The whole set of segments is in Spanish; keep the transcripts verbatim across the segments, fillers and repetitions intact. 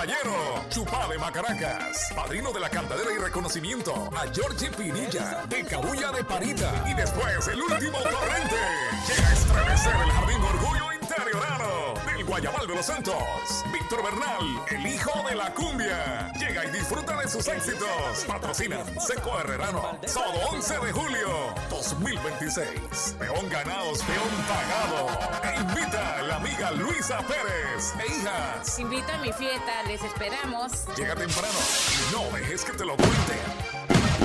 caballero. Chupá de Macaracas. Padrino de la cantadera y reconocimiento a Georgie Pinilla de Cabulla de Parita. Y después el último torrente. Llega a estremecer el Jardín Orgullo Interiorano del Guayabal de los Santos. Víctor Bernal, el hijo de la cumbia. Llega y disfruta de sus éxitos. Patrocinan Seco Herrerano. Sábado once de julio dos mil veintiséis. Peón ganados, peón pagado. E invita a la amiga Luisa Pérez e hijas. Invita a mi fiesta, les esperamos. Llega temprano y no dejes que te lo cuenten.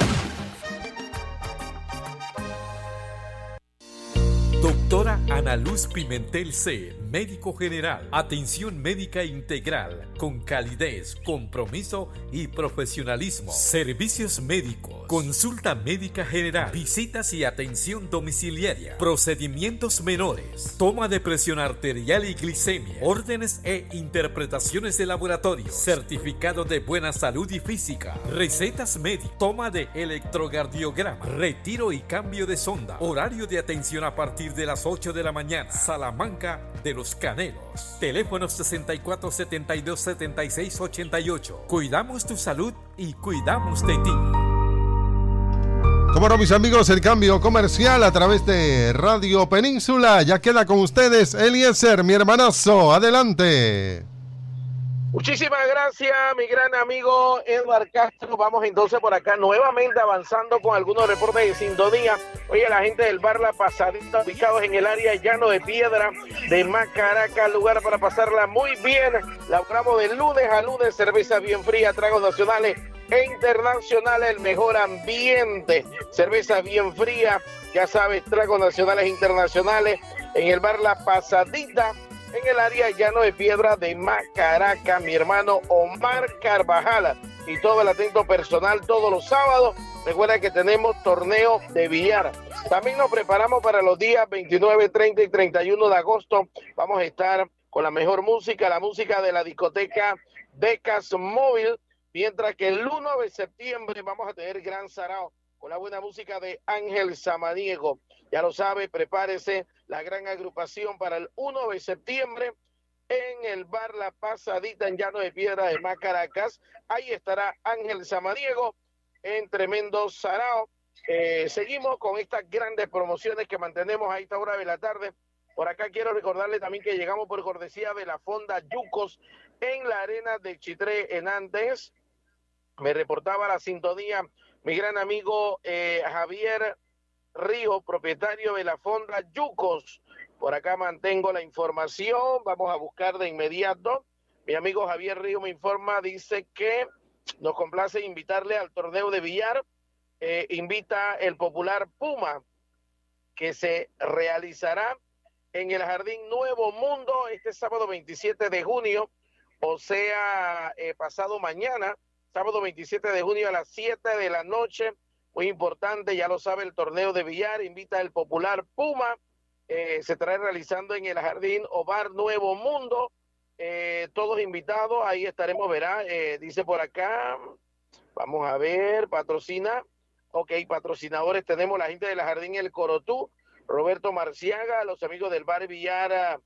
Doctora Ana Luz Pimentel C., médico general. Atención médica integral, con calidez, compromiso y profesionalismo. Servicios médicos, consulta médica general, visitas y atención domiciliaria, procedimientos menores, toma de presión arterial y glicemia, órdenes e interpretaciones de laboratorio, certificado de buena salud y física, recetas médicas, toma de electrocardiograma, retiro y cambio de sonda, horario de atención a partir de las ocho de la mañana. Salamanca de Los Canelos. Teléfono sesenta y cuatro setenta y dos setenta y seis ochenta y ocho. Cuidamos tu salud y cuidamos de ti. Como no, mis amigos, el cambio comercial a través de Radio Península. Ya queda con ustedes Eliezer, mi hermanazo. Adelante. Muchísimas gracias, mi gran amigo Edward Castro. Vamos entonces por acá nuevamente avanzando con algunos reportes de sintonía. Oye, la gente del bar La Pasadita, ubicados en el área Llano de Piedra de Macaracas, lugar para pasarla muy bien. Laboramos de lunes a lunes, cerveza bien fría, tragos nacionales e internacionales, el mejor ambiente. Cerveza bien fría, ya sabes, tragos nacionales e internacionales en el bar La Pasadita, en el área Llano de Piedra de Macaracas. Mi hermano Omar Carvajal y todo el atento personal todos los sábados. Recuerda que tenemos torneo de billar. También nos preparamos para los días veintinueve, treinta y treinta y uno de agosto. Vamos a estar con la mejor música, la música de la discoteca Becas Móvil, mientras que el uno de septiembre vamos a tener Gran Sarao con la buena música de Ángel Samaniego. Ya lo sabe, prepárese la gran agrupación para el uno de septiembre en el bar La Pasadita en Llano de Piedra de Macaracas. Ahí estará Ángel Samaniego en tremendo sarao. Eh, seguimos con estas grandes promociones que mantenemos a esta hora de la tarde. Por acá quiero recordarle también que llegamos por cortesía de la Fonda Yucos en la arena de Chitré en Andes. Me reportaba la sintonía mi gran amigo eh, Javier Río, propietario de la Fonda Yucos. Por acá mantengo la información, vamos a buscar de inmediato. Mi amigo Javier Río me informa, dice que nos complace invitarle al torneo de billar. Eh, invita el popular Puma, que se realizará en el Jardín Nuevo Mundo este sábado veintisiete de junio, o sea, eh, pasado mañana, sábado veintisiete de junio a las siete de la noche. Muy importante, ya lo sabe, el torneo de billar, invita el popular Puma, eh, se estará realizando en el Jardín o Bar Nuevo Mundo, eh, todos invitados, ahí estaremos, verá, eh, dice por acá, vamos a ver, patrocina, ok, patrocinadores tenemos la gente del Jardín El Corotú, Roberto Marciaga, los amigos del Bar Billar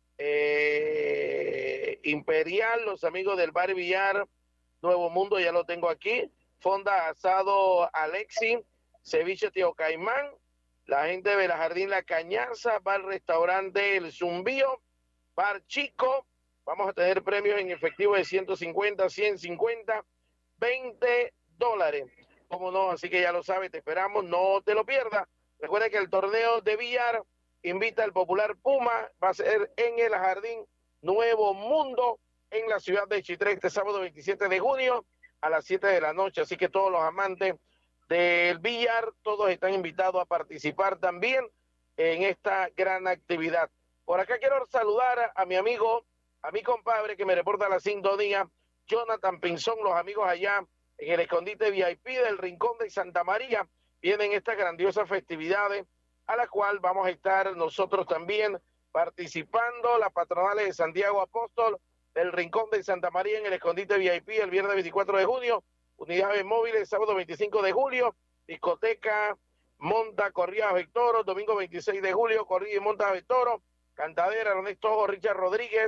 eh, Imperial, los amigos del Bar Billar Nuevo Mundo, ya lo tengo aquí, Fonda Asado Alexi, Ceviche Tío Caimán, la gente de la Jardín La Cañaza, Bar Restaurante El Zumbío, Bar Chico. Vamos a tener premios en efectivo de ciento cincuenta, ciento cincuenta, veinte dólares. ¿Cómo no? Así que ya lo sabes, te esperamos, no te lo pierdas. Recuerda que el torneo de billar invita al popular Puma, va a ser en el Jardín Nuevo Mundo, en la ciudad de Chitré, este sábado veintisiete de junio, a las siete de la noche, así que todos los amantes del billar, todos están invitados a participar también en esta gran actividad. Por acá quiero saludar a, a mi amigo, a mi compadre que me reporta la sintonía, Jonathan Pinzón, los amigos allá en el escondite V I P del Rincón de Santa María, vienen estas grandiosas festividades a la cual vamos a estar nosotros también participando, las patronales de Santiago Apóstol, del Rincón de Santa María en el escondite V I P el viernes veinticuatro de junio, unidades móviles sábado veinticinco de julio, discoteca Monta Corridas de Toro, domingo veintiséis de julio, Corrida y Monta de Toro, Cantadera, Ernesto Ojo, Richard Rodríguez,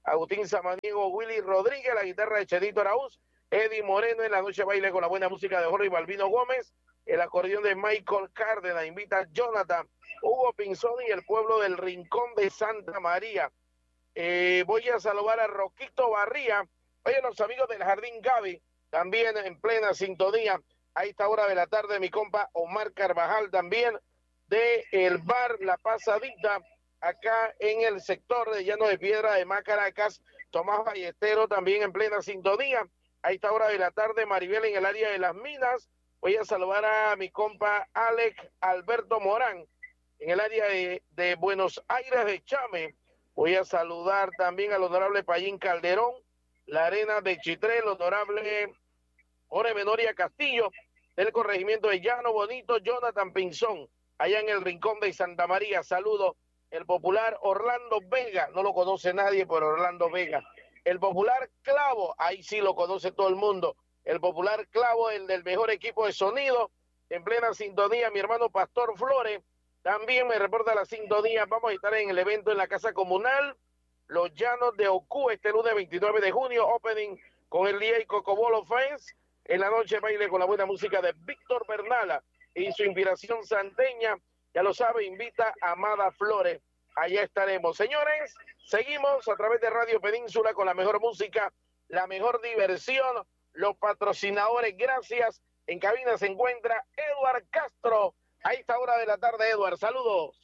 Agustín Samaniego, Willy Rodríguez, la guitarra de Chedito Araúz, Eddie Moreno en la noche baile con la buena música de Jorge Balbino Gómez, el acordeón de Michael Cárdenas, invita Jonathan, Hugo Pinzón y el pueblo del Rincón de Santa María. Eh, voy a saludar a Roquito Barría, oye, los amigos del Jardín Gaby, también en plena sintonía, a esta hora de la tarde, mi compa Omar Carvajal, también de el bar La Pasadita, acá en el sector de Llano de Piedra de Macaracas, Tomás Ballestero también en plena sintonía, a esta hora de la tarde, Maribel en el área de las minas. Voy a saludar a mi compa Alex Alberto Morán en el área de, de Buenos Aires de Chame. Voy a saludar también al honorable Payín Calderón, la arena de Chitré, el honorable Jorge Menoria Castillo, del corregimiento de Llano Bonito, Jonathan Pinzón, allá en el Rincón de Santa María. Saludo el popular Orlando Vega, no lo conoce nadie, pero Orlando Vega. El popular Clavo, ahí sí lo conoce todo el mundo. El popular Clavo, el del mejor equipo de sonido, en plena sintonía, mi hermano Pastor Flores, también me reporta la sintonía. Vamos a estar en el evento en la Casa Comunal, Los Llanos de Ocú, este lunes veintinueve de junio, opening con el D J Cocobolo Fans, en la noche baile con la buena música de Víctor Bernala y su inspiración santeña, ya lo sabe, invita a Amada Flores. Allá estaremos. Señores, seguimos a través de Radio Península con la mejor música, la mejor diversión, los patrocinadores, gracias. En cabina se encuentra Eduard Castro. A esta hora de la tarde, Eduard, saludos.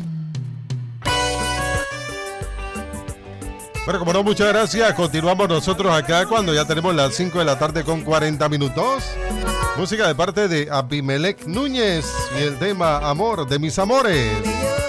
Bueno, como no, muchas gracias. Continuamos nosotros acá cuando ya tenemos las cinco de la tarde con cuarenta minutos. Música de parte de Abimelec Núñez y el tema Amor de mis amores.